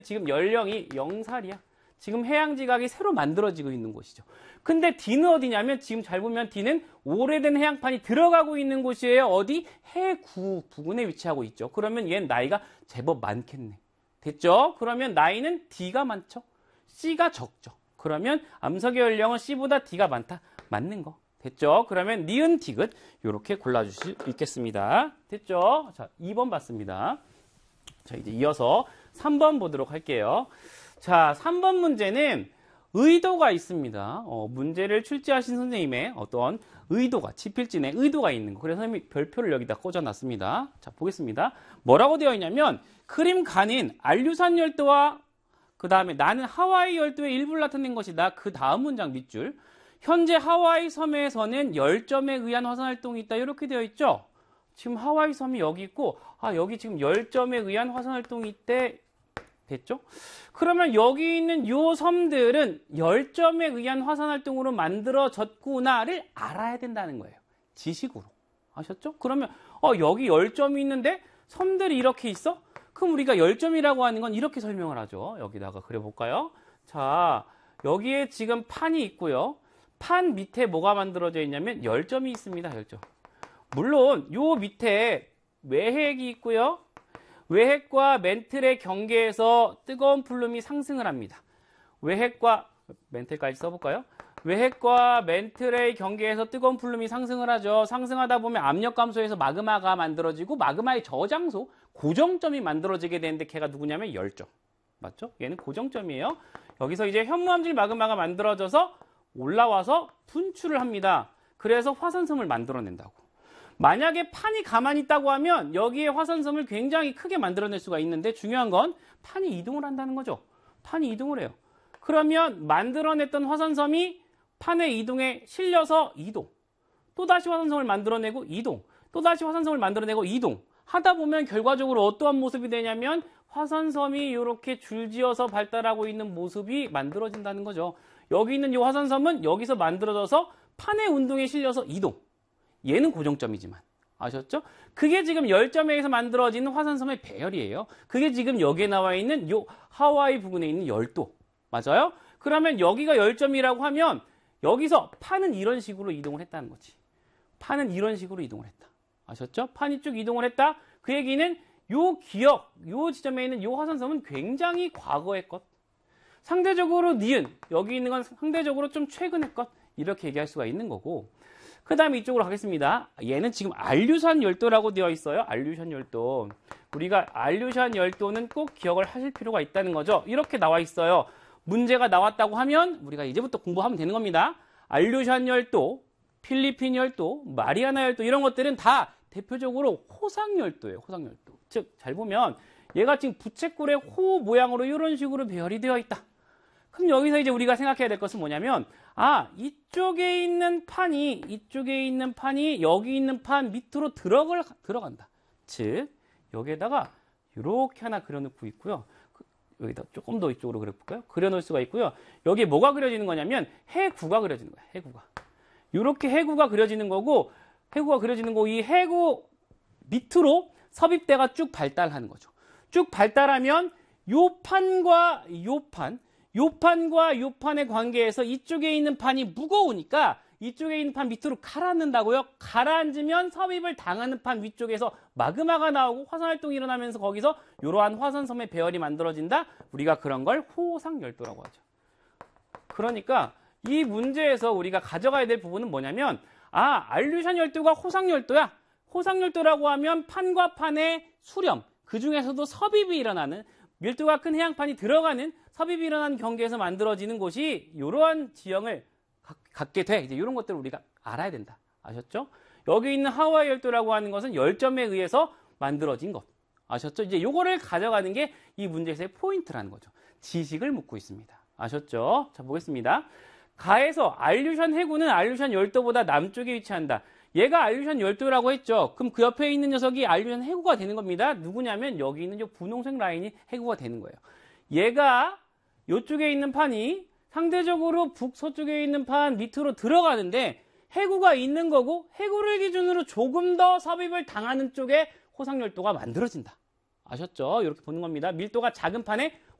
지금 연령이 0살이야. 지금 해양 지각이 새로 만들어지고 있는 곳이죠. 근데 D는 어디냐면 지금 잘 보면 D는 오래된 해양판이 들어가고 있는 곳이에요. 어디? 해구 부근에 위치하고 있죠. 그러면 얘는 나이가 제법 많겠네. 됐죠? 그러면 나이는 D가 많죠. C가 적죠. 그러면 암석의 연령은 C보다 D가 많다. 맞는 거. 됐죠? 그러면 니은 디귿 이렇게 골라주실 수 있겠습니다. 됐죠? 자, 2번 봤습니다. 자, 이제 이어서 3번 보도록 할게요. 자, 3번 문제는 의도가 있습니다. 문제를 출제하신 선생님의 어떤 의도가, 지필진에 의도가 있는 거. 그래서 선생님이 별표를 여기다 꽂아놨습니다. 자, 보겠습니다. 뭐라고 되어 있냐면, 그림 가는 알류산 열도와 그 다음에 나는 하와이 열도의 일부를 나타낸 것이다. 그 다음 문장 밑줄. 현재 하와이 섬에서는 10점에 의한 화산 활동이 있다. 이렇게 되어 있죠. 지금 하와이 섬이 여기 있고, 여기 지금 10점에 의한 화산 활동이 있대. 됐죠? 그러면 여기 있는 요 섬들은 10점에 의한 화산 활동으로 만들어졌구나를 알아야 된다는 거예요. 지식으로. 아셨죠? 그러면 여기 10점이 있는데 섬들이 이렇게 있어? 그럼 우리가 10점이라고 하는 건 이렇게 설명을 하죠. 여기다가 그려볼까요? 자, 여기에 지금 판이 있고요. 판 밑에 뭐가 만들어져 있냐면 10점이 있습니다. 10점. 물론 요 밑에 외핵이 있고요. 외핵과 멘틀의 경계에서 뜨거운 플룸이 상승을 합니다. 외핵과 멘틀까지 써볼까요? 외핵과 멘틀의 경계에서 뜨거운 플룸이 상승을 하죠. 상승하다 보면 압력 감소에서 마그마가 만들어지고 마그마의 저장소, 고정점이 만들어지게 되는데 걔가 누구냐면 10점. 맞죠? 얘는 고정점이에요. 여기서 이제 현무암질 마그마가 만들어져서 올라와서 분출을 합니다. 그래서 화산섬을 만들어낸다고. 만약에 판이 가만히 있다고 하면 여기에 화산섬을 굉장히 크게 만들어낼 수가 있는데 중요한 건 판이 이동을 한다는 거죠. 판이 이동을 해요. 그러면 만들어냈던 화산섬이 판의 이동에 실려서 이동. 또다시 화산섬을 만들어내고 이동. 또다시 화산섬을 만들어내고 이동. 하다 보면 결과적으로 어떠한 모습이 되냐면 화산섬이 이렇게 줄지어서 발달하고 있는 모습이 만들어진다는 거죠. 여기 있는 이 화산섬은 여기서 만들어져서 판의 운동에 실려서 이동. 얘는 고정점이지만. 아셨죠? 그게 지금 10점에서 만들어지는 화산섬의 배열이에요. 그게 지금 여기에 나와 있는 요 하와이 부근에 있는 열도. 맞아요? 그러면 여기가 10점이라고 하면 여기서 판은 이런 식으로 이동을 했다는 거지. 판은 이런 식으로 이동을 했다. 아셨죠? 판이 쭉 이동을 했다. 그 얘기는 요 기억, 요 지점에 있는 요 화산섬은 굉장히 과거의 것. 상대적으로 니은, 여기 있는 건 상대적으로 좀 최근의 것. 이렇게 얘기할 수가 있는 거고. 그 다음에 이쪽으로 가겠습니다. 얘는 지금 알류산 열도라고 되어 있어요. 알류산 열도. 우리가 알류산 열도는 꼭 기억을 하실 필요가 있다는 거죠. 이렇게 나와 있어요. 문제가 나왔다고 하면 우리가 이제부터 공부하면 되는 겁니다. 알류산 열도, 필리핀 열도, 마리아나 열도 이런 것들은 다 대표적으로 호상열도예요. 호상열도. 즉, 잘 보면 얘가 지금 부채꼴의 호 모양으로 이런 식으로 배열이 되어 있다. 그럼 여기서 이제 우리가 생각해야 될 것은 뭐냐면 이쪽에 있는 판이 여기 있는 판 밑으로 들어간다. 즉 여기에다가 이렇게 하나 그려놓고 있고요. 여기다 조금 더 이쪽으로 그려볼까요? 그려놓을 수가 있고요. 여기에 뭐가 그려지는 거냐면 해구가 그려지는 거야. 해구가. 이렇게 해구가 그려지는 거고 이 해구 밑으로 섭입대가 쭉 발달하는 거죠. 쭉 발달하면 요 판과 요 판의 관계에서 이쪽에 있는 판이 무거우니까 이쪽에 있는 판 밑으로 가라앉는다고요. 가라앉으면 섭입을 당하는 판 위쪽에서 마그마가 나오고 화산활동이 일어나면서 거기서 이러한 화산섬의 배열이 만들어진다. 우리가 그런 걸 호상열도라고 하죠. 그러니까 이 문제에서 우리가 가져가야 될 부분은 뭐냐면 알류산 열도가 호상열도야. 호상열도라고 하면 판과 판의 수렴, 그 중에서도 섭입이 일어나는 밀도가 큰 해양판이 들어가는 섭입이 일어나는 경계에서 만들어지는 곳이 이러한 지형을 갖게 돼. 이제 이런 것들을 우리가 알아야 된다. 아셨죠? 여기 있는 하와이 열도라고 하는 것은 10점에 의해서 만들어진 것. 아셨죠? 이제 요거를 가져가는 게 이 문제에서의 포인트라는 거죠. 지식을 묻고 있습니다. 아셨죠? 자, 보겠습니다. 가에서 알류산 해구는 알류산 열도보다 남쪽에 위치한다. 얘가 알류산 열도라고 했죠. 그럼 그 옆에 있는 녀석이 알류산 해구가 되는 겁니다. 누구냐면 여기 있는 이 분홍색 라인이 해구가 되는 거예요. 얘가 이쪽에 있는 판이 상대적으로 북서쪽에 있는 판 밑으로 들어가는데 해구가 있는 거고 해구를 기준으로 조금 더 섭입을 당하는 쪽에 호상열도가 만들어진다. 아셨죠? 이렇게 보는 겁니다. 밀도가 작은 판에